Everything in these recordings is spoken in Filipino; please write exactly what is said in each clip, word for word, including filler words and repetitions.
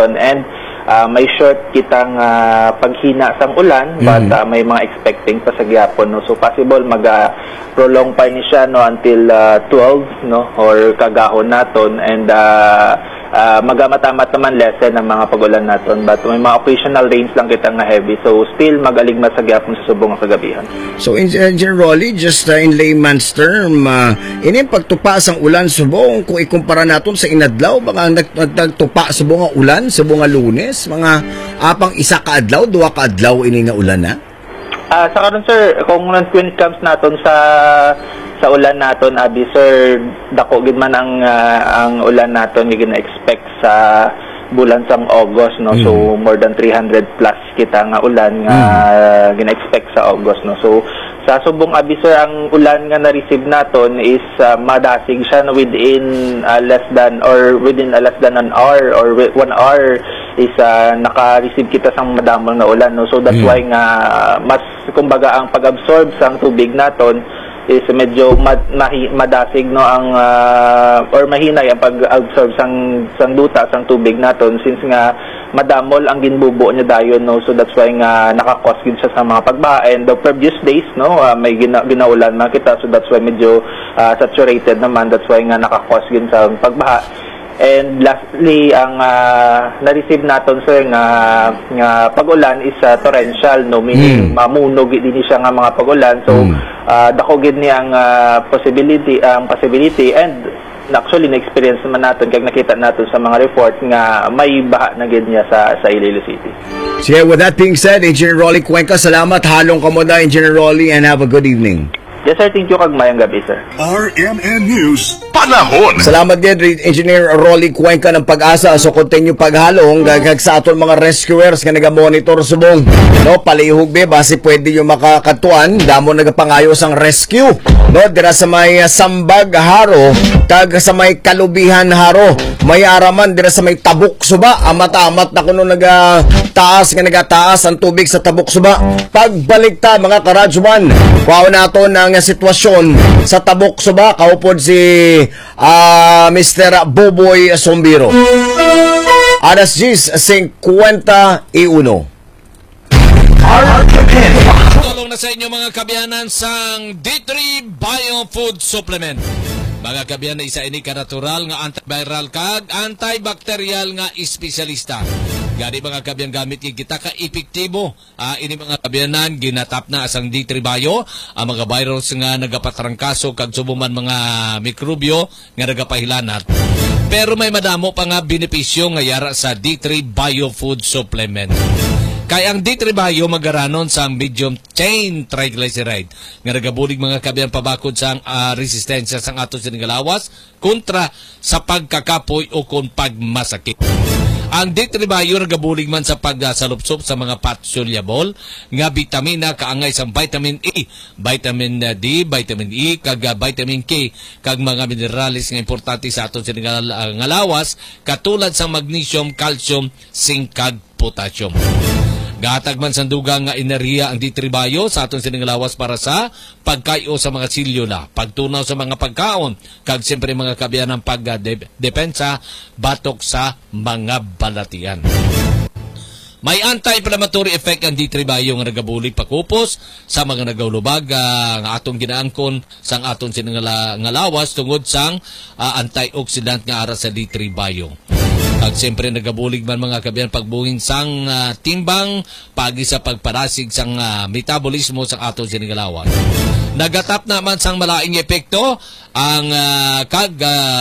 naton, and uh, may short kitang uh, paghina sang ulan, mm-hmm. but uh, may mga expecting pa sa gyapon, no. So possible mag uh, prolong pa ni siya, no, until uh, twelve, no, or kagahon naton, and uh, Uh, magamatamat naman lesson ng mga pagulan naton, but may mga occasional rains lang kita nga heavy, so still magaligma sa gyapon sa subong nga kagabihan. So in uh, generally, just uh, in layman's term, uh, ini pagtupa sang ulan subong kung ikumpara naton sa inadlaw, baka nagtupa subong nga ulan subong nga Lunes, mga apang isa ka adlaw, duha ka adlaw ini nga ulan na. Ah, uh, sa karon sir, kung when it comes naton sa sa ulan naton, abi sir, dako gid man ang uh, ang ulan naton nga gina-expect sa bulan sang August, no. Mm. So more than three hundred plus kita nga ulan nga mm. gina-expect sa August, no. So sa subong abi sir, ang ulan nga na-receive naton is uh, madasig siya, no, within uh, less than or within uh, less than an hour or one hour is uh, naka-receive kita sang madamol nga ulan, no. So that's mm. why nga mas kumbaga ang pag-absorb sang tubig naton is medyo mad, mahi, madasig, no, ang uh, or mahinay ang pag-absorb sang sang duta sang tubig naton, since nga madamol ang ginbubuo niya dayon, no. So that's why nga naka-cause gid siya sa mga pagbaha, and the previous days, no, uh, may gina, ginaulan man kita, so that's why medyo uh, saturated naman, that's why nga naka-cause gid sa pagbaha. And lastly, ang uh, na-receive naton sir nga nga pag-ulan is uh, torrential, no, meaning mm. mamunog din siya nga mga pag-ulan, so mm. uh, dako gid ni ang uh, possibility ang uh, possibility, and actually na-experience naman natin kag nakita natin sa mga report nga may baha na gid niya sa sa Iloilo City. So yeah, with that being said, Engineer Rolly Cuenca, salamat, halong ka mo na, Engineer Rolly, and have a good evening. Yes sir, thank you kag mayang gabi sir. R M N News Panahon. Salamat din, Engineer Rolly Cuenca ng Pag-asa. So continue paghalong gagag sa aton mga rescuers nga naga-monitor subong, no, palihog be base pwede yung makakatuan damo nagapangayo sang rescue, no, dira sa may uh, Sambag Haro kag sa may Kalubihan Haro, may araman dira sa may Tabuk Suba, amat-amat na kuno naga taas nga nagataas ang tubig sa Tabuk Suba. Pagbalik ta mga karadjuan, kuha nato ng sitwasyon sa Tabuk Suba, kaupod si uh, Mister Boboy Sombiro. Alas diyes singkwenta y uno. Tulong na sa inyo mga kabiyanan sang D three Biofood Supplement. Mga kabiyanan, isa ini ka natural nga antiviral kag antibacterial nga espesyalista. Gani mga kabiyan, gamit kita ka epektibo. Uh, ini mga kabiyanan, ginatap na asang D three Bio, ang mga virus nga nagapatrangkaso kag subuman mga mikrobyo nga nagapahilanat. Pero may madamo pa nga benepisyo nga yara sa D three Biofood Supplement. Kaya ang D three Bio magaranon sa medium chain triglyceride nga nagabulig mga kabiyan pabakod sa uh, resistensya sang ato sinigalawas kontra sa pagkakapoy o kung pagmasakit. Ang D three Bio nagabulig man sa pagsalupsop sa mga pat-soluble nga vitamina kaangay sa vitamin A, vitamin D, vitamin E, kag vitamin K, kag mga minerales nga importante sa aton sinigalawas katulad sa magnesium, calcium, zinc, kag potassium. Gatag man sa dugang nga enerhiya ang D three Bio sa atong siningalawas para sa pagkayo sa mga selula, pagtunaw sa mga pagkaon, kag siyempre mga kabiyan ng pagdepensa batok sa mga balatian. May anti-inflammatory effect ang D three Bio nga nagabulig pakupos sa mga nagawlubag uh, nga atong ginaangkon sang atong siningalawas tungod sang uh, antioxidant nga ara sa D three Bio. Kag siyempre nagabulig man mga kabiyan pagbuhing sang uh, timbang pagi sa pagparasig sang uh, metabolismo sa atong sinigalawan. Nagatap naman sang malaing epekto ang uh, kag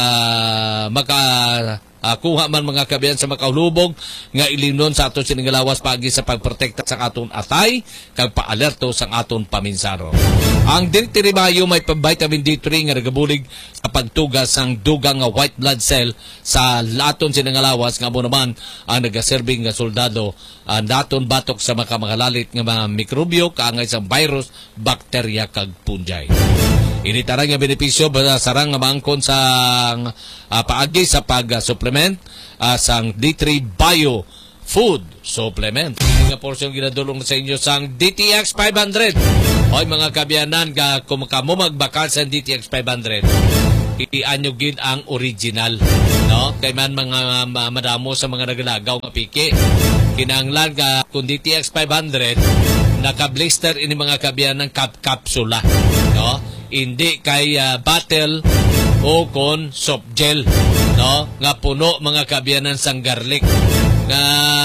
uh, maka Uh, kuha man mga kabiyan sa makahulubog nga ilinon sa aton siningalawas pagi sa pagprotekta sa aton atay kag paalerto sa aton paminsaro. Ang D three Bio may vitamin D three nga nagabulig sa pagtugas sang dugang nga white blood cell sa aton siningalawas nga mo naman ang nagaserbing nga soldado uh, naton batok sa makamalalit nga mga mikrobyo kaangay sa virus, bakterya kag fungi. Ini tarang nga benepisyo sarang nga maangkon sa uh, paagi sa pag-supplement uh, sang D three Bio Food Supplement. Mga porsyon ginadulong sa inyo sang D T X five hundred. Hoy mga kabiyanan, kung kamo magbakal sa D T X five hundred, ianyo gid ang original, no? Kay man mga uh, madamo sa mga naglagaw nga piki. Kinahanglan ka kung D T X five hundred naka-blister ini mga kabyan ng cap kapsula, no? Hindi kay uh, battle o kon soft gel, no? Nga puno mga kabyanan sang garlic nga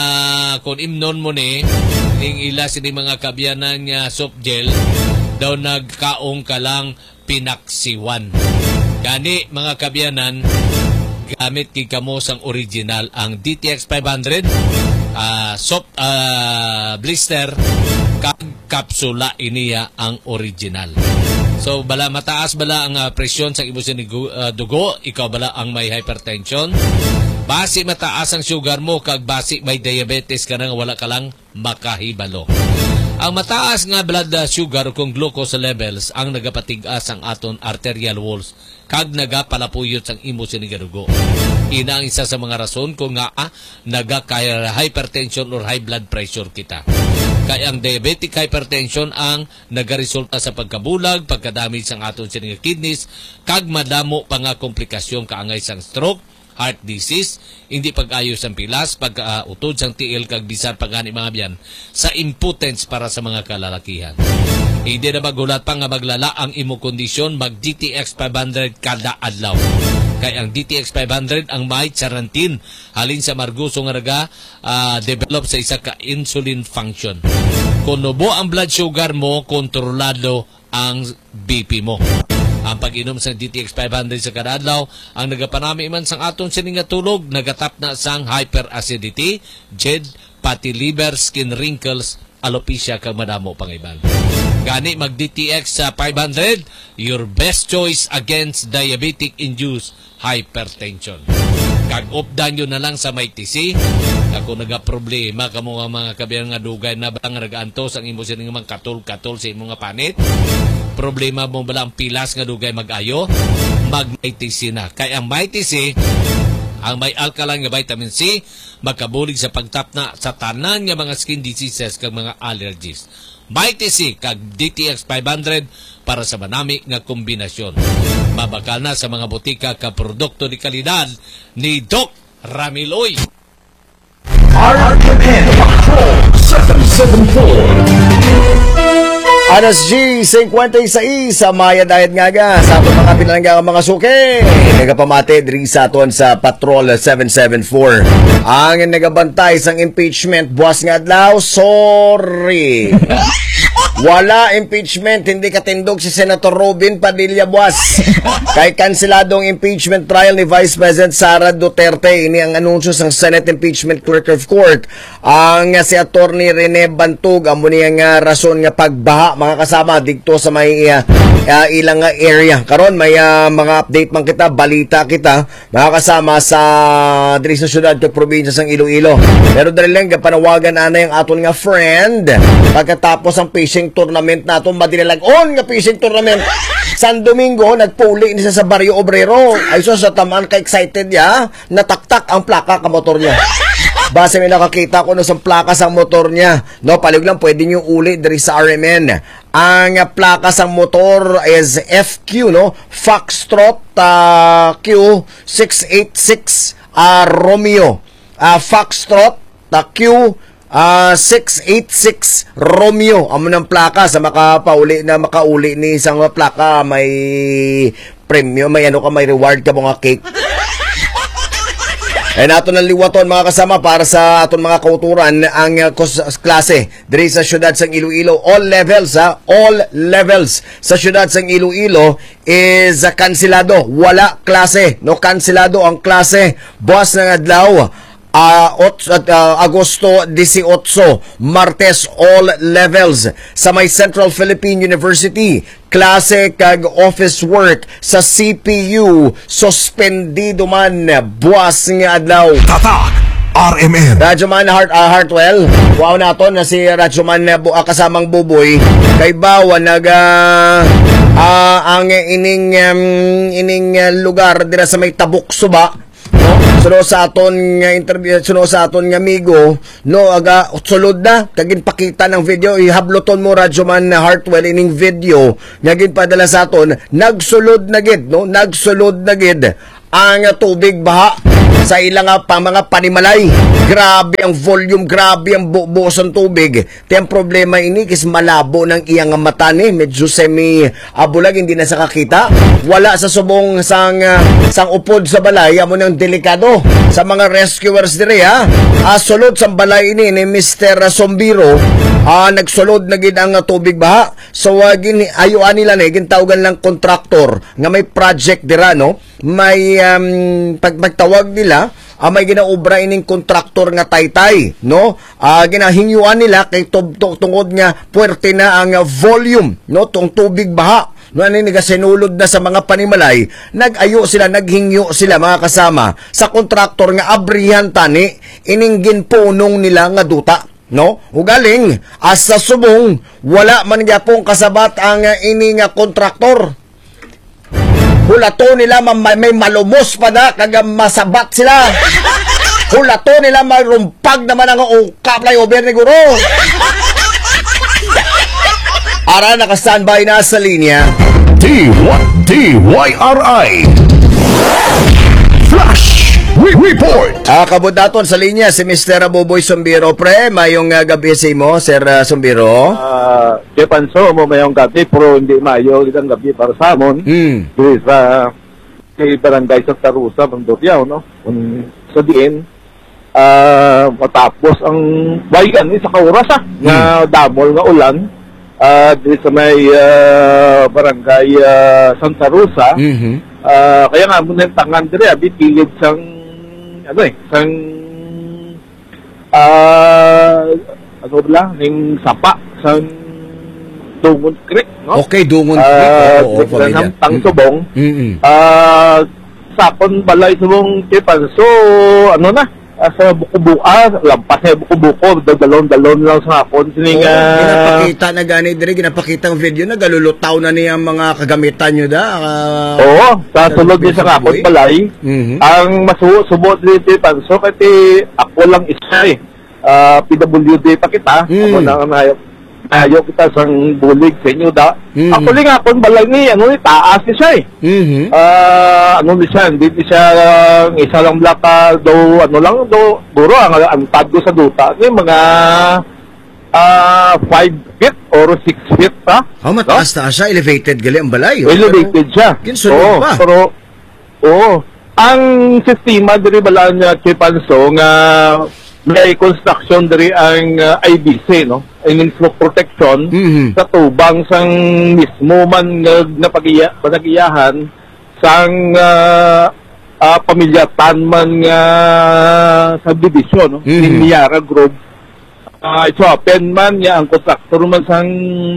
kung imnon mo ni ning ila sini mga kabyanan nga soft gel daw nagkaong ka lang pinaksiwan. Gani mga kabyanan, gamit kay kamo sang original ang D T X five hundred uh, soft uh, blister kag kapsula iniya ang original. So bala mataas bala ang uh, presyon sa imo sinig uh, dugo, ikaw bala ang may hypertension, basi mataas ang sugar mo kag basi may diabetes ka na wala ka lang makahibalo. Ang mataas nga blood sugar kung glucose levels ang nagapatigas ang aton arterial walls kag nagapalapuyot sang imo sinig dugo. Ina ang isa sa mga rason kung nga ah, nagaka hypertension or high blood pressure kita. Kaya ang diabetic hypertension ang nagaresulta sa pagkabulag, pagkadamage sang aton sining kidneys, kag madamo pa nga komplikasyon kaangay sang stroke, heart disease, hindi pag-ayos ang pilas, pag-utod uh, sang tiil kag bisan pagani mga biyan sa impotence para sa mga kalalakihan. Hindi na magulat pa nga maglala ang imo kondisyon mag D T X five hundred kada adlaw. Kay ang D T X five hundred ang may charantin halin sa marguso nga naga uh, develop sa isa ka insulin function. Kung nubo ang blood sugar mo, kontrolado ang B P mo. Ang pag-inom sa D T X five hundred sa kada adlaw ang nagapanami man sang aton sining nga tulog, nagatap na sang hyperacidity, J E D, fatty liver, skin wrinkles, alopecia kag madamo pang iban. Gani mag D T X sa five hundred, your best choice against diabetic induced hypertension. Kag updan yun na lang sa may T C. Ako nagaproblema kamo nga mga kabyan nga dugay na bang nagaantos ang imo sining mga katol-katol sa imo nga panit. Problema mo bala ang pilas nga dugay mag-ayo, mag may T C na. Kay ang may T C, ang may alkaline nga vitamin C, magkabulig sa pagtapna sa tanan nga mga skin diseases kag mga allergies. May T C kag D T X five hundred para sa manami nga kombinasyon. Mabakal na sa mga butika ka produkto di kalidad ni Doc Ramiloy. R M N Patrol seven seven four. Alas G, fifty-six sa Maya Diet nga ga sa ato mga pinalangga mga suke. Nagapamate diri sa aton sa Patrol seven seven four. Ang nagabantay sang impeachment buwas nga adlaw, sorry. Wala impeachment, hindi katindog si Senator Robin Padilla buwas. Kay kanseladong impeachment trial ni Vice President Sara Duterte. Ini ang anunsyo sang Senate Impeachment Clerk of Court. Ang si Attorney Rene Bantug, amo niya nga rason nga pagbaha mga kasama dito sa may uh, uh, ilang uh, area. Karon may uh, mga update man kita, balita kita mga kasama sa diri sa syudad kag probinsya sang Iloilo. Pero dali lang panawagan ana yung aton nga friend pagkatapos ang fishing tournament nato madinalag-on nga fishing tournament San Domingo nagpuli ni sa Barrio Obrero. Ay so sa tamaan ka excited ya, nataktak ang plaka ka motor niya. Base may nakakita ko no sa plaka sa motor niya. No, palig lang pwede niyo uli diri sa R M N. Ang plaka sa motor is F Q, no? Foxtrot uh, Q six eighty-six uh, Romeo. Uh, Foxtrot uh, Q Uh, six eighty-six Romeo. Amo ng plaka sa makapauli na makauli ni isang plaka may premium, may ano ka, may reward ka mga cake. Eh nato ng liwaton mga kasama para sa aton mga kauturan ang uh, klase diri sa syudad sang Iloilo. All levels ha, all levels sa syudad sang Iloilo is uh, kanselado. Wala klase, no, kanselado ang klase. Buwas ng adlaw. Uh, uh, Agosto eighteen, Martes, all levels sa may Central Philippine University. Klase kag office work sa C P U suspendido man buwas nga adlaw. Tatak R M N. Radyo man Heart, uh, Hartwell. Wow naton na si Radyo man uh, kasamang buboy kay bawa nag uh, uh, ang ining um, ining uh, lugar dira sa may Tabuk Suba. Suno sa aton nga interview, suno sa aton nga amigo, no, aga sulod na kagin pakita ng video, ihabloton mo Radyo Man Hartwell ining video nga ginpadala sa aton, nagsulod na gid, no, nagsulod na gid ang tubig baha sa ilang pa mga panimalay. Grabe ang volume, grabe ang bubuos ng tubig. Ti ang problema ini kis malabo ng iyang mata ni, medyo semi abulag, hindi na sa kakita. Wala sa subong sang uh, sang upod sa balay, amo nang delikado sa mga rescuers dire ha. Uh, sulod sa balay ini ni Mister Sombiro, uh, nagsulod na gid ang uh, tubig baha. So uh, gin ayuan nila ni gintawgan lang kontraktor nga may project dira, no. May um, pag magtawag nila, uh, may ginaobra ining kontraktor nga taytay, no? Uh, ginahingyuan nila kay tungod nga puwerte na ang uh, volume, no, tong tubig baha. No, ano nga sinulod na sa mga panimalay, nag-ayo sila, naghingyo sila mga kasama sa kontraktor nga abrihan tani ining ginpunong nila nga duta. No, ugaling asa subong wala man gyapong kasabat ang uh, ini nga kontraktor. Hulato nila may, may malumos pa na kag masabat sila. Hulato nila marumpag naman ang ungkap flyover ni guro. Ara naka-standby na sa linya D Y R I Flash Report. Ah, kabudaton sa linya si Mister Boboy Sombiro. Pre, mayong uh, gabi si mo, Sir uh, Sombiro. Ah, uh, Panso mo mayong gabi, pero hindi mayo itang gabi para sa amon. Hmm. Dito sa kay Barangay Santa Rosa, Mandurriao, no? Um, sa diin, ah, uh, matapos ang bayan ni sa kauras, ah, hmm. nga damol nga ulan, ah, uh, dito sa may uh, Barangay uh, Santa Rosa. Mm-hmm. Uh, kaya nga muna yung tangan dire, abi pilid sang ano eh, sang ah uh, ano ba ning sapa sang Dungon Creek, no? Okay, Dungon uh, Creek. Oo, oo, pamilya. Tang subong. Mm-hmm. Ah, uh, sakon balay subong tipan. So, ano na? Uh, sa buko-buka, lampas na buko-buko, dalon-dalon lang sa hapon. Sining, oh, uh, ginapakita na gani dire, ginapakita ang video na galulutaw na niya ang mga kagamitan nyo da. Uh, Oo, sa sulod niya sa hapon balay. Mm-hmm. Ang masubo dito, panso, kasi ako lang isa eh. Uh, P W D pa kita. Mm. Ako na nayok. Ayaw kita sang bulig sa inyo da. Mm-hmm. Ako lang ako balay ni, ano ni, taas ni siya eh. Mm-hmm. Uh, ano ni siya, hindi siya uh, isa lang blaka do, ano lang do, buro, ang, ang tag ko sa duta, ni mga uh, five feet or six feet pa. Oh, mataas no? Na siya, elevated gali ang balay. Oh. Elevated siya. Kinsunod pa. Pero, oo. Ang sistema diri balaan niya, Chipanso, nga may construction dari ang uh, I B C, no? Ining slope protection, mm-hmm. sa tubang sang mismo man uh, napagiya, panagiyahan sang uh, uh, pamilyatan man nga uh, subdivision, no? Mm-hmm. Niyara Group. Uh, ito open man niya ang contractor man sang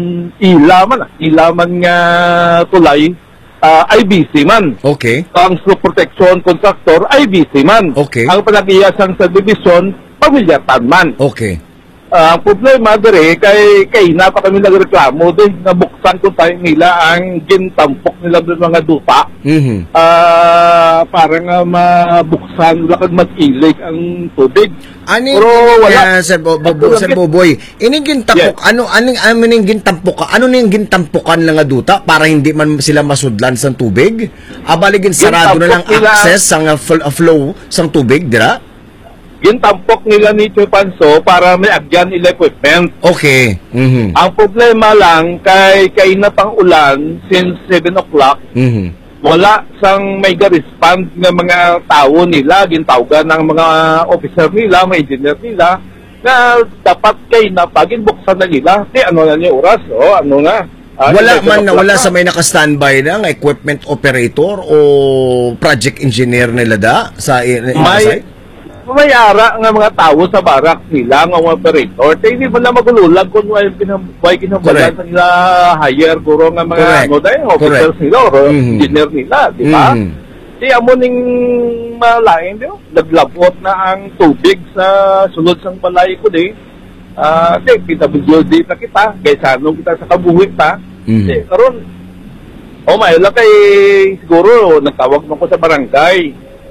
ila man, ila man nga tulay, uh, I B C man. Okay. Ang slope protection contractor, I B C man. Okay. Ang panagiya sang subdivision, pamilyatan man. Okay. Uh, ang problema dire kay kay na pa kami nagreklamo din na buksan ko tayo nila ang gintampok nila ng mga dupa. Mhm. Ah, uh, parang uh, mabuksan wala kag mag-ilig ang tubig. Ani pero wala uh, sa bobo sa boboy. Ining gintampok yes. Ano aning aning gintampok ano ning gintampokan lang nga duta para hindi man sila masudlan sa tubig? Abaligin sarado na lang nila, access sang uh, flow sang tubig dira. Gintampok nila ni Chupanso para may agyan nila equipment. Okay. Mm-hmm. Ang problema lang, kay kay na pang ulan since seven o'clock, mm-hmm. wala sang may ga-respond ng mga tao nila, gintawgan ng mga officer nila, mga engineer nila, na dapat kay na pagin buksan na nila. Di ano na niya oras, o ano nga. Uh, wala man na wala sa may naka-standby na ng equipment operator o project engineer nila da sa may may ara nga mga tao sa barak nila nga mga operator, tayo hindi man na magululag kung may ginambalan sa nila hire, guro nga mga ano dahil, officers nila or mm-hmm. engineer nila, di ba? Mm-hmm. Di amo ning malain, di ba? Naglabot na ang tubig sa sunod sang balay ko, di. Uh, di, P W D na kita, kaysa anong kita sa kabuhi pa. Mm-hmm. Di, karon, o oh, may lang kay siguro, nagtawag mo ko sa barangay.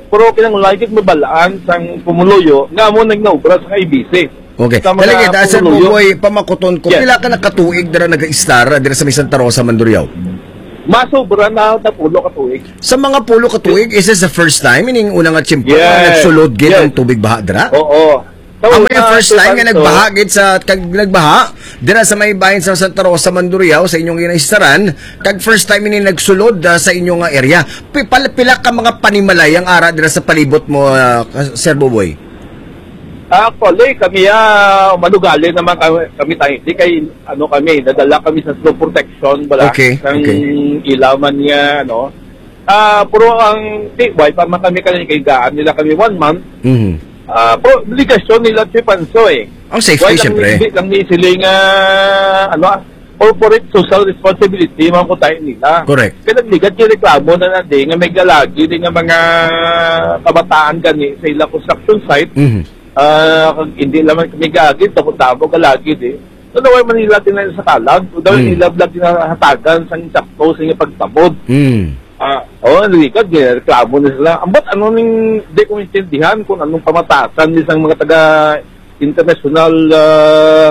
pero kinangulagit mabalaan sang pumuluyo nga mo nang naubra sa I B C. Okay. Sa mga Talagit, Sir pumuluyo. Buboy, pamakuton ko, Yes. pila ka nakatuig dira nag-star dira sa may Santa Rosa, Mandurriao? Masobra na na pulo ka tuig. Sa mga pulo ka tuig, is this the first time? Ining unang nga tsimpo Yes. na nagsulod gid Yes. ang tubig baha dira? Oo. So, Amo yung na, first time nga Stefan, nagbaha gid sa kag nagbaha dira sa may bahin sa Santa Rosa, Mandurriao sa inyong ginaistaran, kag first time ini nagsulod ah, sa inyong nga area. Pila, pila ka mga panimalay ang ara dira sa palibot mo, ah, Sir Buboy? Actually, kami ah, manugali naman kami, kami tayo. Hindi kay, ano kami, nadala kami sa slow protection, wala. Okay, Ng okay. ilaman niya, ano. Ah, pero ang, di, why pa man kami kanina kay gaan nila kami one month. Mhm. Ah, pero obligasyon nila si Panso eh. Ang safety, Why lang syempre. ni- lang ni siling, ah, ano, ah, corporate social responsibility, mga kutay nila. Correct. Kaya nagligat yung reklamo na nadi, nga may galagi, di nga mga kabataan gani sa ilang construction site. Mhm. Ah, kag hindi naman kami gagid, takot tabo galagi di. So, naway Manila tinay sa talag, so, daw Mm. nila vlog tinahatagan sa insakto sa inyong pagtabod. Mm. Ah, oh, naligad, reklamo na sila. Ambat ano ning di ko intindihan kung anong pamatasan ni sang mga taga international uh,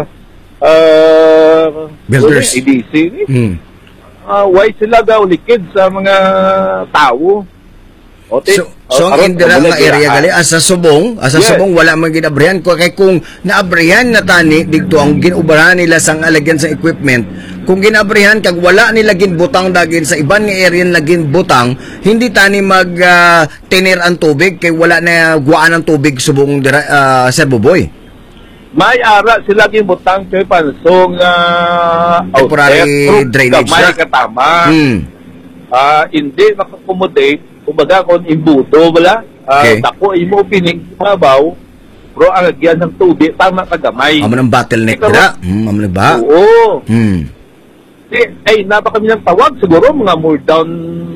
uh, Builders. A D C. Mm. Ah, why sila daw likid sa mga tao? Okay. So, so ang indira nga area gali asa subong, asa Yes. subong wala man ginabrihan ko kay kung naabrihan na tani dito ang ginubaran nila sang alagyan sa equipment. Kung ginabrihan kag wala nila ginbutang dagin sa iban nga area na ginbutang, hindi tani mag uh, tinir ang tubig kay wala na guaan ang tubig subong dira uh, Sir Buboy. May ara sila ginbutang kay pansong uh, Temporary drainage may na. katama. Hmm. Ah, hindi nakakomodate kumbaga kung imbuto wala. Ah, Okay. dako imo pining mabaw. Pero ang agyan ng tubig tama kagamay. Amo ng bottleneck Ikaw, dira. Hmm, amo ba? Oo. Hmm. Eh, ay, napa kami ng tawag siguro mga more down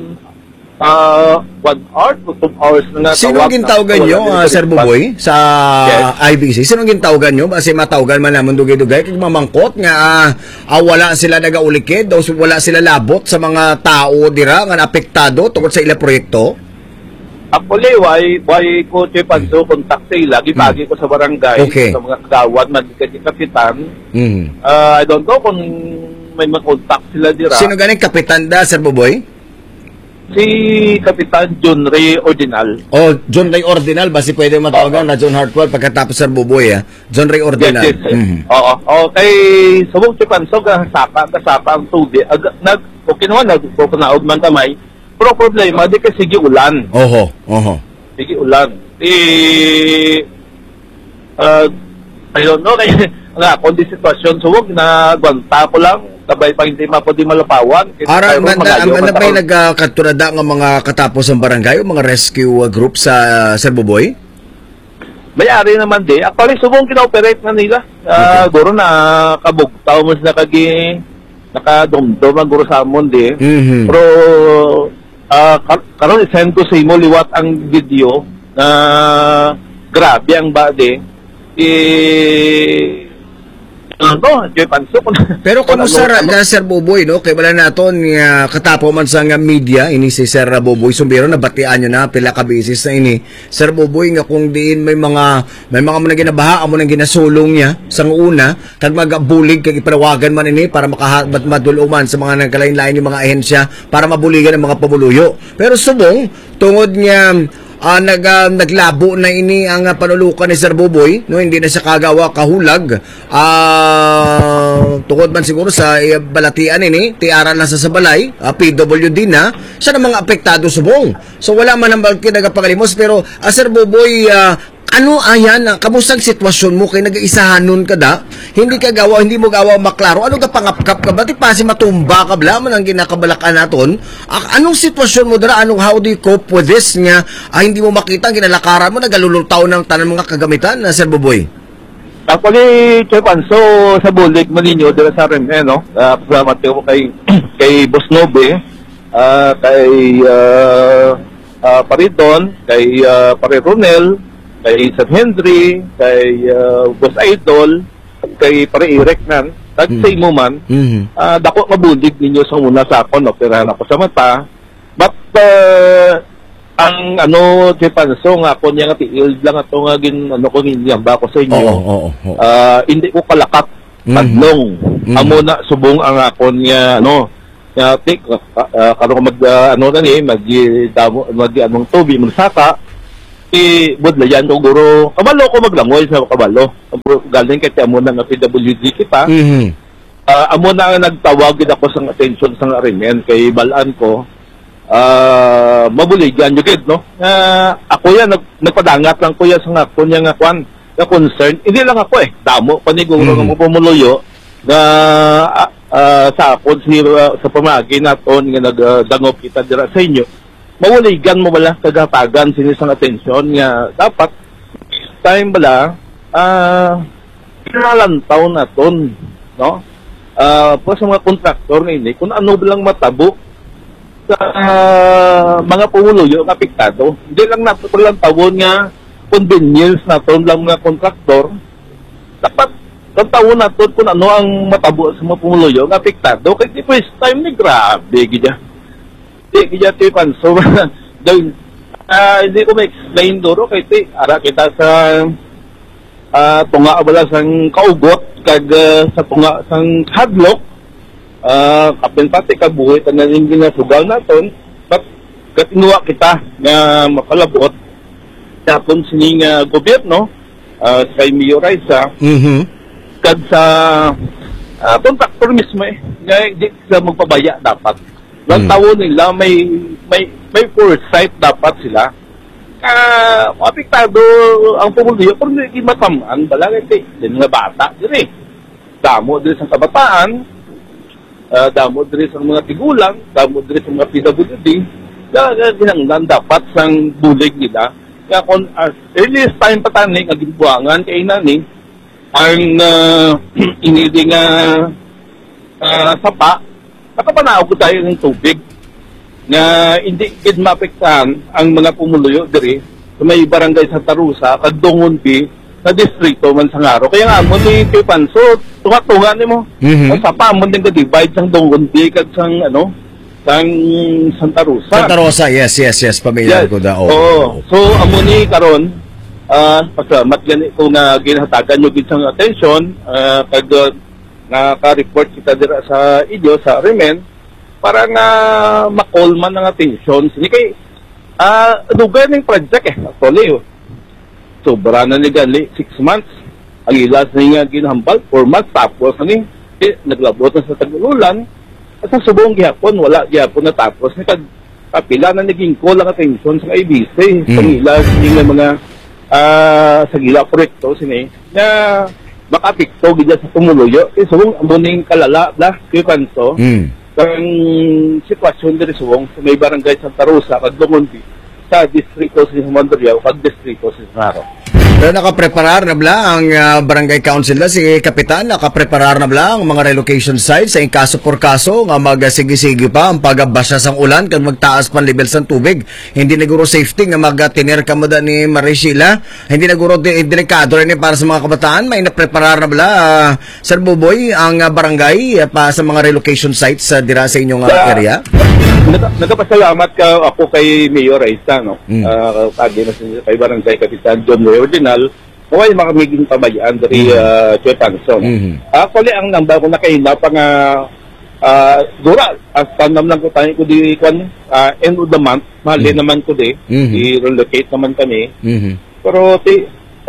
uh, one hour to two hours na nga Sino tawag ang gintawgan na- nyo, wala uh, nila Sir response. Buboy, sa Yes. I B C? Sino ang gintawgan nyo? Kasi matawgan man naman dugay-dugay, kag mamangkot nga ah, ah, wala sila nagaulikid, daw wala sila labot sa mga tao dira nga apektado tungkol sa ila proyekto. Actually, why, why ko Che Panso contact sa ila, gipagi ko sa barangay, Hmm. Okay. sa mga kagawad, magkakit kapitan. Hmm. Uh, I don't know kung may mag-contact sila dira. Sino ganing kapitan da, Sir Buboy? Si Kapitan John Ray Ordinal. O John Ray Ordinal, basi pwede matawagan na John Hartwell pagkatapos Sir Buboy, ah. John Ray Ordinal. Yes, yes. Mhm. Oo. Okay, subong Che Panso, kasapa, kasapa ang tubig. Ag, nag, okay naman, nag, kung naog man kamay. Pero problema, di kasi sige ulan. Oho, oho. Sige ulan. Eh, uh, I don't know, kaya nga, kung di sitwasyon, subong, nagwanta ko lang, sabay pa hindi mapodi malapawan. Kasi Ara, tayo man, malayo, man, na ba'y mataon. nagkaturada nga mga katapos ng barangay o mga rescue uh, group sa uh, Sir Buboy? May-ari naman di. Actually, subong kina-operate na nila. Uh, Guro na kabugtaw mo sila kagi nakadumdum ang guro sa amon di. Mhm. Pero uh, kar- karon isend ko sa imo liwat ang video na grabe ang bade. Eh ano, Joy Panso. Pero kamusta ra ano, ka Sir Buboy, no? Kay wala naton nga katapo man sa nga media ini si Sir Buboy Sumbiro na batian nyo na pila ka beses na ini. Sir Buboy nga kung diin may mga may mga mga ginabaha amo nang ginasulong niya sang una kag magabulig kag ipanawagan man ini para makahat maduluman sa mga nagkalain-lain ni mga ahensya para mabuligan ang mga pamuluyo. Pero subong tungod nga Ah, nag, ah, naglabo na ini ang ah, panulukan ni Sir Buboy, no, hindi na siya kagawa kahulag. Ah, tungod man siguro sa eh, balatian ini, tiara na sa sabalay, ah, P W D na, siya ng mga apektado subong. So wala man ang kinagapagalimos pero ah, Sir Buboy, ah, ano ayan, ah, kamusta ang sitwasyon mo kay nag-isahanon ka da? Hindi ka gawa, hindi mo gawa maklaro. Ano ka pangapkap ka ba? Di pa si matumba ka bla man ang ginakabalakan naton. Ah, anong sitwasyon mo dara? Anong how do you cope with this nga ah, hindi mo makita ang ginalakaran mo nagalulutaw ng tanan mga kagamitan na Sir Buboy? Actually, Che Panso, sa bulig man ninyo dira sa rin, eh, no? Uh, salamat ko kay kay Boss Nobe, uh, kay uh, uh, Paridon, kay uh, Pare Ronel, kay Sir Henry, kay uh, Boss Idol, kay Pare Eric nan, tag Mm. sa imo man, Mhm. ah, dako mabulig ninyo sa una sa akon, operahan ako sa mata. But, uh, ang ano Chief Panso nga ako niya nga tiil lang ato nga gin ano ko ginyamba ko sa inyo. Oo, oo, oo. Ah, hindi ko kalakat padlong. Mhm. Amo na subong ang akon nga ano nga tik uh, uh, karon ko mag uh, ano na ni mag damo mag anong tubig magsaka i budlayan ko guro kabalo ko maglangoy sa kabalo galing kay amo na nga P W D kita. Mhm. Uh, amo na nga nagtawag gid ako sa attention sa arimen kay balaan ko. Ah, uh, mabuligan jud gid no. Uh, ako ya nag, nagpadangat lang ko ya sa nga kunya nga kwan na concern. Hindi lang ako eh. Damo paniguro mm. nga pumuluyo na uh, uh, sa akon si uh, sa pamagi naton nga nagdangop kita dira sa inyo. Mabuligan mo bala kagatagan sini sang atensyon nga dapat time bala ah uh, kinalantaw naton no. Ah, uh, po sa mga kontraktor ini kung ano bilang matabo sa uh, mga pumuluyo nga apektado. Hindi lang nato lang tawon nga convenience naton lang mga kontraktor. Dapat ang tawon naton kung ano ang matabo sa mga pumuluyo nga apektado. Kaya di first time ni grabe gidya. Di gidya ti Panso. Dahil uh, hindi ko ma-explain duro kay ti ara kita sa uh, tunga bala sang kaugot kag uh, sa tunga sang hadlok. Ah, uh, kapin pati kabuhi tanan ning ginasugal naton but katinuwa kita nga mapalabot daton sining uh, gobyerno uh, sa Mayor Raisa Mhm. kag sa uh, kontraktor mismo eh nga di sila magpabaya dapat lang mm. tawo nila may may may foresight dapat sila ah uh, apektado ang pumuluyo pero hindi matamaan balagay kay din nga bata dire damo dire sa kabataan. Uh, damo diri sa mga tigulang, damo diri sa mga P W D, na ginanglan dapat sang bulig nila. Kaya kung uh, earliest time pa tani nga ginbuangan kay nani ang uh, inili nga uh, sapa, nakapanaw ko tayo ng tubig na hindi gid maapektahan ang mga pumuluyo diri sa may barangay sa Tarusa, kag Dongon B, na distrito man sang araw. Kaya nga mo ni Kay Panso, tunga-tunga ni mo. Mhm. Sa pa mo din ka-divide sang Dongon B kag sang ano, sang Santa Rosa. Santa Rosa, yes, yes, yes. Pamilyar Yes. ko da. Oo. Oh. So amo ni karon ah uh, pasalamat gani ko nga ginhatagan nyo gid sang attention uh, kag uh, naka-report kita dira sa inyo sa Remen para nga ma-call man ang attention sini kay ah uh, dugay ning project eh actually oh. Sobra na ni gali six months ang ilas na nga ginhambal four months tapos ani eh, naglabot na sa tagululan at sa subong gihapon wala gihapon na tapos ni kag kapila na naging call ang attention sa I B C mm. sa ilas ning mga uh, sa gila proyekto sini na makapikto gid sa tumuluyo eh subong amuning kalala la Kay Panso mm. kang sitwasyon diri subong sa may barangay Santa Rosa kag Dongon B sa distrito sa Mandurriao kag distrito sa Naro. Pero nakapreparar na bla ang uh, barangay council na si Kapitan, nakapreparar na bla ang mga relocation sites sa kaso por kaso nga magasigi-sigi pa ang pagbasa sang ulan kag magtaas pa level sang tubig. Hindi na guro safety nga magatiner ka mo da ni Maricela. Hindi na guro di, delikado rin para sa mga kabataan. May napreparar na bla uh, Sir Buboy ang uh, barangay uh, pa sa mga relocation sites sa uh, dira sa inyong uh, area. Nag- nagpasalamat ka ako kay Mayor Raisa no. Mm. Uh, kagi na kay barangay Kapitan John Roy Ordinal kaway makamiging pabayaan dari mm. uh, Kay Panso. Mm-hmm. Actually ang number ko na kay na pa nga uh, dura as tanam lang ko tayo ko di kwan uh, end of the month mali mm-hmm. naman ko di mm-hmm. i-relocate naman kami. Mm-hmm. Pero ti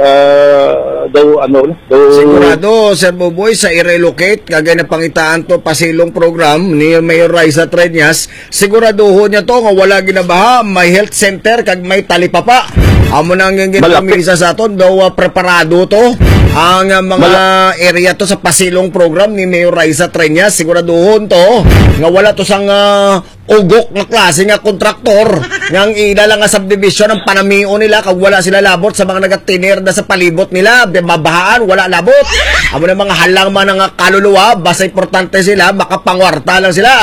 uh, daw ano daw sigurado Sir Buboy sa i-relocate kagaya na pangitaan to pasilong program ni Mayor Raisa Treñas siguraduho niya to nga wala ginabaha may health center kag may talipapa amo nang yung ginamisa sa aton daw uh, preparado to ang uh, mga Malaki. area to sa pasilong program ni Mayor Raisa Treñas siguraduhon to nga wala to sang uh, ugok nga klase nga kontraktor nga ila lang nga subdivision ang panamion nila kag wala sila labot sa mga nagatiner na sa palibot nila babahaan wala labot amo na mga halang man nga kaluluwa basta importante sila makapangwarta lang sila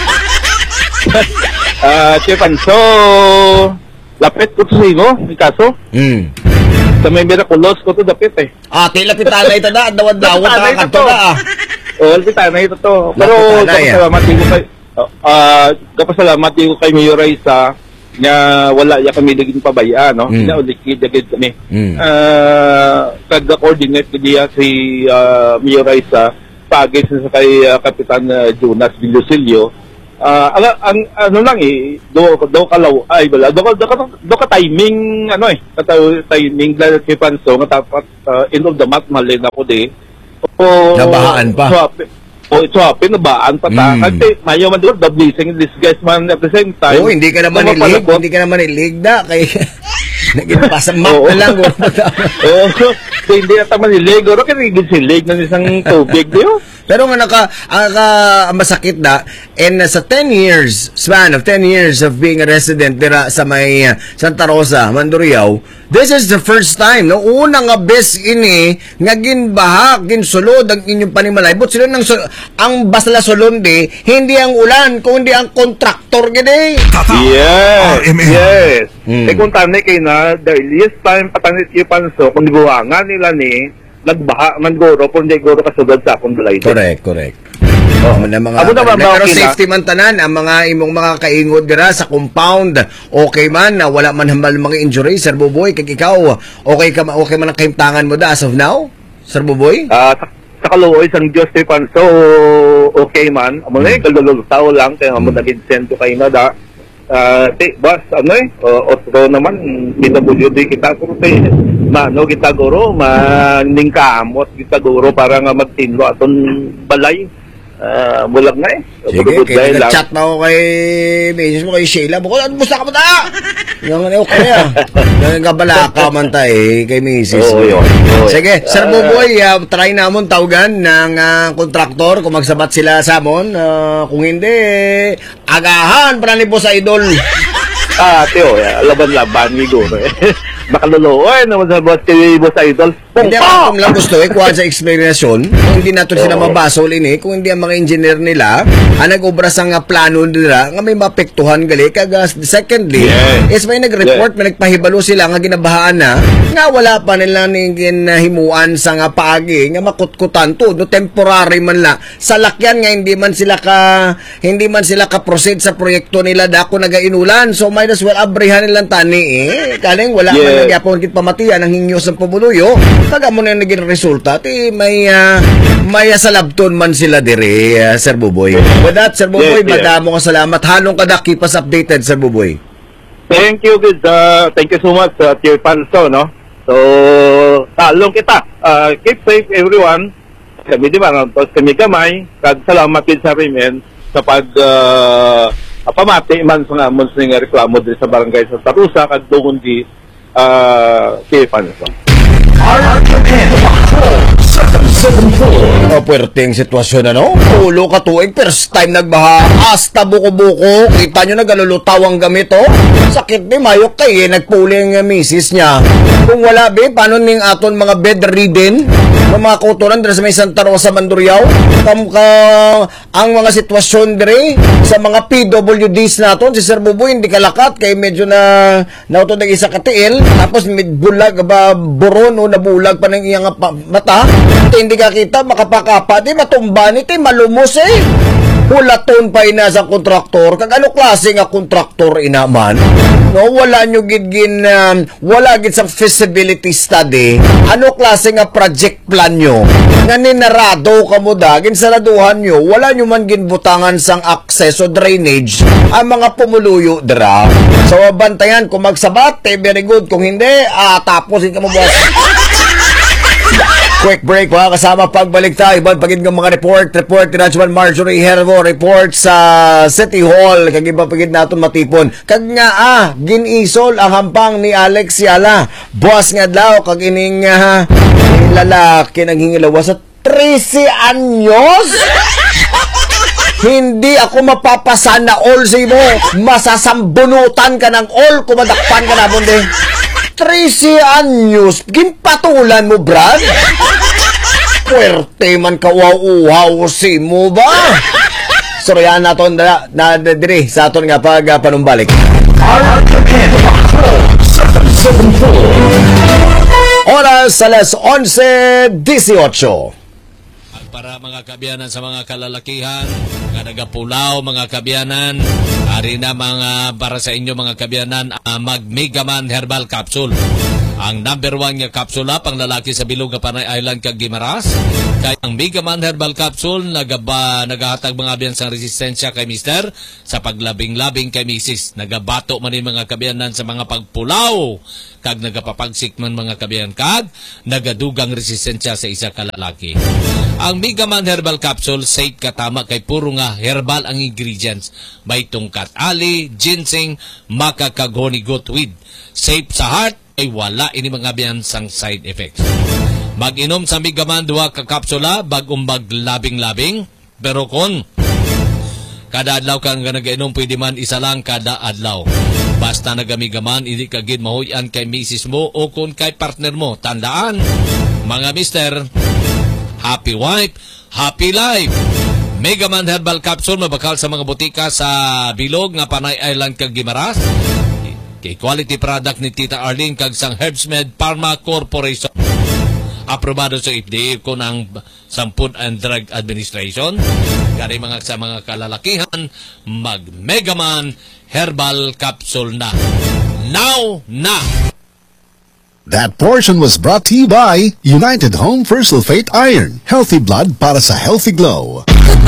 ah uh, Kay Panso lapit ko sa inyo may kaso mm. sa may miraculos ko to dapit eh ah tila pitanay ito na dawad-dawad na kanto na ah oh pitanay ito to pero kapasalamat din ko kay ah uh, kapasalamat din ko kay Mayor Raisa nga wala ya kami naging pabaya, no? Mm. Na ulikid agad kami. Mm. Uh, Kag-coordinate niya si uh, Mayor Raisa pagis sa kay uh, Kapitan uh, Jonas Villosilio. Uh, ang, ang ano lang eh, do do kalaw ay wala do do, do, do ka timing ano eh, ka timing dahil kay Panso nga dapat uh, end of the month malin ako di. O Nabahaan pa. So, o ito ha, pinabaan pa ta. Mm. Kasi mayo man doon, the blessing in disguise man at the same time. Oo, hindi ka naman Tumapalabot. ilig, hindi ka naman ilig na. Kay, naging pasamak Oo. na lang. Oo, so, so hindi na taman ilig. Pero kinigid silig ng isang tubig, di ba? Pero nga naka, ang naka, masakit na, and uh, sa ten years, span of ten years of being a resident dira sa may uh, Santa Rosa, Mandurriao, this is the first time, no? Una nga bes ini, nga ginbaha, ginsulod, ang inyong panimalay. But sila nang, ang basla sulod di, hindi ang ulan, kundi ang kontraktor gini. Yes, R M N. yes. Mm. Eh kung tanay kayo na, the earliest time patanit yung panso, kung dibuwangan nila ni, nagbaha man goro, kung di goro kasunod sa akong balay. Correct, correct. Oh, na mga Amo na ba, pero okay na? safety man tanan ang mga imong mga kaingod dira sa compound. Okay man na wala man hambal mga injury, Sir Buboy, kag ikaw okay ka okay man ang kahimtangan mo da as of now, Sir Buboy? Ah, sa, sa kaluoy sang Diyos ni Panso, okay man. Amo na eh, kalulutaw lang, kaya amo naging send ko kayo na da. Ah, te, boss, ano eh, uh, otro naman, kita po yun kita kung te, mano kita guro, maningkamot kita guro para nga magtinlo aton balay. Ah, bulag na eh. Sige, Good kaya day lang. nag-chat na ako kay message mo kay Sheila. Bukod, ano musta ka ba ta? Yung ano, okay ah. Nagkabalaka man tayo eh, kay missus Oo, yun. Oo. Sige, Sir Ah. Buboy, uh, try namon tawagan ng uh, kontraktor kung magsabat sila sa amon. Uh, kung hindi, agahan para ni Boss Idol. Ah, Teo, laban-laban ni guro eh. Makaluluoy naman sa boss kay Boss Idol. Hindi Pumpa! ako kung lang gusto eh, kuha sa explanation. Kung hindi natin sila Oo. mabasol ini, kung hindi ang mga engineer nila, ang nag-obra sa nga plano nila, nga may mapektuhan gali. Kaga, secondly, Yes. is may nag-report, may nagpahibalo sila, nga ginabahaan na, nga wala pa nila ningin himuan sa nga paagi, nga makutkutan to, no, temporary man la. Sa lakyan nga, hindi man sila ka, hindi man sila ka-proceed sa proyekto nila, dako nagainulan. So, might as well abrihan nilang tani eh. Kaling wala man Yes. nagyapon kit pamatian ang hinyo sa pumuluyo. Kaga mo na naging resulta, ti may uh, may salabton man sila dire, uh, Sir Buboy. With that, Sir Buboy, Yes, yes. madamo ka salamat. Halong ka na, keep us updated, Sir Buboy. Thank you, good. Uh, thank you so much, uh, Tier Panso, no? So, talong kita. Uh, keep safe, everyone. Kami di ba, no? Tapos kami kamay. Kag salamat din sa Rimen sa pag uh, pamati man sa nga mons nga reklamo din sa barangay sa Tarusa kag doon di uh, Tier Panso. R M N Patrol seven seven four. O, puwerteng sitwasyon ano? Ulo ka tuig, first time nagbaha. Hasta buko-buko. Kita nyo nagalulutaw ang gamit, oh. Sakit ni Mayok kay, eh. Nagpuling ang misis niya. Kung wala, be, paano ning aton mga bedridden? Mga kuturan dito sa may Santa Rosa, Mandurriao. Kam ka, ang mga sitwasyon dire sa mga P W Ds naton, si Sir Buboy, hindi kalakat, kay medyo na nauto nag isa katiil. Tapos med bulag, ba, buron, o nabulag pa ng iyang pa, mata. Ito hindi ka kita, makapakapa, di matumba ni, di malumos eh. Hulaton pa ina sa kontraktor. Kag ano klase nga kontraktor inaman? No, wala nyo gidgin, um, wala gid sa feasibility study. Ano klase nga project plan nyo? Nga ninarado ka mo da, ginsaraduhan nyo, wala nyo man ginbutangan sang access o drainage ang mga pumuluyo dira. So, bantayan kung magsabat, eh, very good. Kung hindi, ah, tapusin ka mo, boss. Quick break, mga kasama, pagbalik tayo. Ibang pagin ng mga report, report ni Rajman Marjorie Hervo, report sa City Hall, kag iba pagin natin matipon. Kag nga ah, ginisol ang hampang ni Alex Yala. Boss nga daw, kag ining uh, lalaki nang hingilawa sa thirteen anyos. Hindi ako mapapasana all sa mo. Masasambunutan ka ng all, kumadakpan ka na bunde. thirteen anyos, ginpatulan mo, Brad? Puwerte man kawaw-uhaw si mo ba? Soroyan naton na, na, na dire sa aton nga pag uh, panumbalik. R M N Patrol seven seven four. Oras alas onse dieciocho. Ang para mga kabyanan sa mga kalalakihan nga nagapulaw mga kabyanan, ari na mga para sa inyo mga kabyanan, uh, mag Megaman Herbal Capsule. Ang number one nga kapsula pang lalaki sa bilog nga Panay Island kag Guimaras. Kay ang Megaman Herbal Capsule nagaba nagahatag mga kabyanan sa resistensya kay mister sa paglabing-labing kay misis. Nagabato man ni mga kabyanan sa mga pagpulaw kag nagapapagsik man mga kabyanan kag nagadugang resistensya sa isa ka lalaki. Ang Megaman Herbal Capsule safe katama kay puro nga herbal ang ingredients. May tungkat ali, ginseng, maca kag honey goat weed. Safe sa heart ay wala ini mga biyan sang side effects. Mag-inom sa Megaman duha ka kapsula bagong maglabing-labing, pero kung kada adlaw kang nag-inom pwede man isa lang kada adlaw. Basta nagamigaman hindi ka gid mahuyan kay misis mo o kung kay partner mo. Tandaan mga mister, happy wife, happy life. Megaman Herbal Capsule mabakal sa mga butika sa bilog nga Panay Island kag Guimaras. Kay quality product ni Tita Arlene kag sang Herbsmed Pharma Corporation. Aprobado sa F D A ko ng Food and Drug Administration. Kaya mga sa mga kalalakihan, mag Megaman Herbal Capsule na. Now na! That portion was brought to you by United Home for Sulfate Iron. Healthy blood para sa healthy glow.